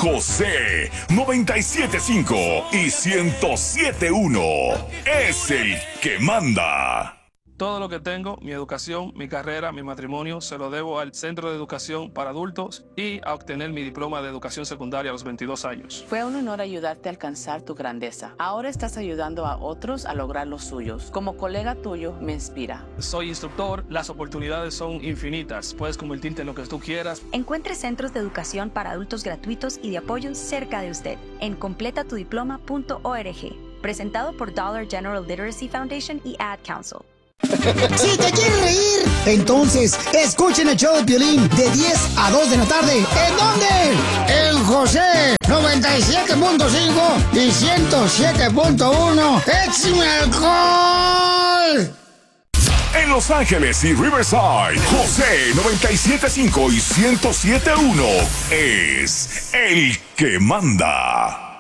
José 97.5 y 107.1 es el que manda. Todo lo que tengo, mi educación, mi carrera, mi matrimonio, se lo debo al Centro de Educación para Adultos y a obtener mi diploma de educación secundaria a los 22 años. Fue un honor ayudarte a alcanzar tu grandeza. Ahora estás ayudando a otros a lograr los suyos. Como colega tuyo, me inspira. Soy instructor, las oportunidades son infinitas. Puedes convertirte en lo que tú quieras. Encuentre centros de educación para adultos gratuitos y de apoyo cerca de usted en completatudiploma.org. Presentado por Dollar General Literacy Foundation y Ad Council. Si te quieres reír, entonces escuchen el show de Piolín de 10 a 2 de la tarde. ¿En dónde? En José 97.5 y 107.1. ¡Éxime alcohol! En Los Ángeles y Riverside, José 97.5 y 107.1 es el que manda.